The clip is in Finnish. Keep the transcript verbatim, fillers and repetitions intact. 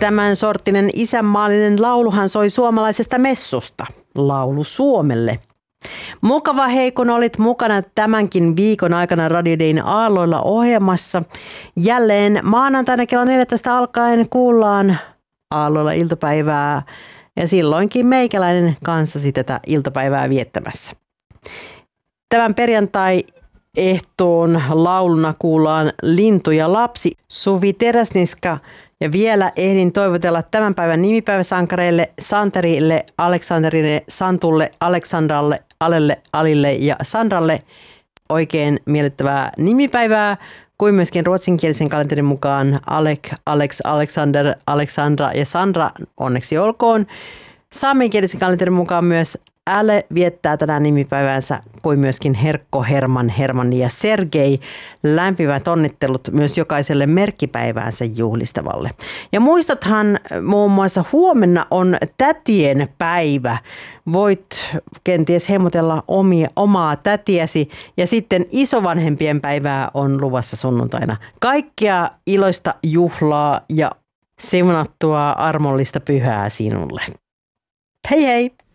Tämän sorttinen isänmaallinen lauluhan soi suomalaisesta messusta. Laulu Suomelle. Mukava hei, kun olit mukana tämänkin viikon aikana Radio Dayn Aalloilla ohjelmassa. Jälleen maanantaina kello neljätoista alkaen kuullaan Aalloilla iltapäivää ja silloinkin meikäläinen kanssasi tätä iltapäivää viettämässä. Tämän perjantai-ehtoon lauluna kuullaan Lintu ja lapsi Suvi Teräsniska. Ja vielä ehdin toivotella tämän päivän nimipäiväsankareille Santerille, Aleksanterille, Santulle, Aleksandralle, Alelle, Alille ja Sandralle oikein miellyttävää nimipäivää, kuin myöskin ruotsinkielisen kalenterin mukaan Alek, Alex, Alexander, Alexandra ja Sandra, onneksi olkoon. Saamenkielisen kalenterin mukaan myös Ale viettää tänään nimipäiväänsä, kuin myöskin Herkko, Herman, Hermanni ja Sergei. Lämpimät onnittelut myös jokaiselle merkkipäiväänsä juhlistavalle. Ja muistathan muun muassa huomenna on tätien päivä. Voit kenties hemmotella omia, omaa tätiäsi ja sitten isovanhempien päivää on luvassa sunnuntaina. Kaikkea iloista juhlaa ja siunattua armollista pyhää sinulle. Hei hei!